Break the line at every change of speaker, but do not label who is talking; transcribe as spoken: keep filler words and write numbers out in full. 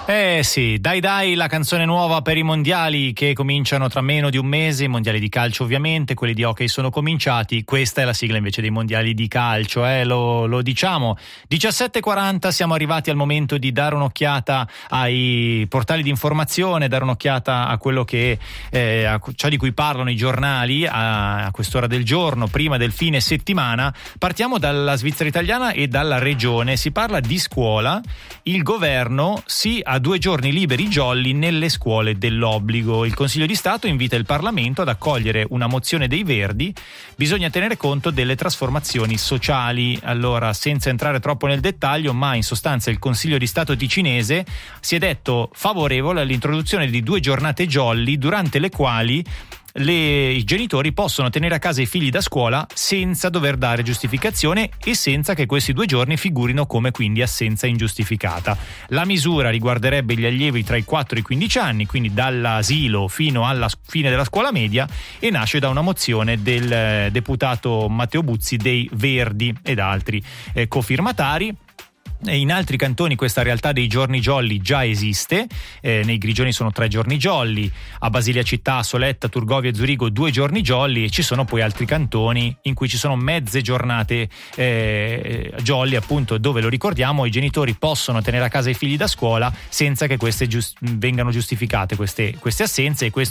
Eh sì, dai dai, la canzone nuova per i mondiali che cominciano tra meno di un mese, i mondiali di calcio ovviamente, quelli di hockey sono cominciati, questa è la sigla invece dei mondiali di calcio, eh, lo, lo diciamo. diciassette e quaranta, siamo arrivati al momento di dare un'occhiata ai portali di informazione, dare un'occhiata a quello che, eh, a ciò di cui parlano i giornali a, a quest'ora del giorno, prima del fine settimana. Partiamo dalla Svizzera italiana e dalla regione, si parla di scuola, il governo si ha due giorni liberi jolly nelle scuole dell'obbligo. Il Consiglio di Stato invita il Parlamento ad accogliere una mozione dei Verdi. Bisogna tenere conto delle trasformazioni sociali. Allora, senza entrare troppo nel dettaglio, ma in sostanza il Consiglio di Stato ticinese si è detto favorevole all'introduzione di due giornate jolly durante le quali Le, i genitori possono tenere a casa i figli da scuola senza dover dare giustificazione e senza che questi due giorni figurino come quindi assenza ingiustificata. La misura riguarderebbe gli allievi tra i quattro e i quindici anni, quindi dall'asilo fino alla fine della scuola media, e nasce da una mozione del eh, deputato Matteo Buzzi dei Verdi ed altri eh, cofirmatari. In altri cantoni questa realtà dei giorni jolly già esiste, eh, nei Grigioni sono tre giorni jolly, a Basilia Città, Soletta, Turgovia e Zurigo due giorni jolly, e ci sono poi altri cantoni in cui ci sono mezze giornate eh, jolly, appunto, dove, lo ricordiamo, i genitori possono tenere a casa i figli da scuola senza che queste giust- vengano giustificate queste, queste assenze, e questo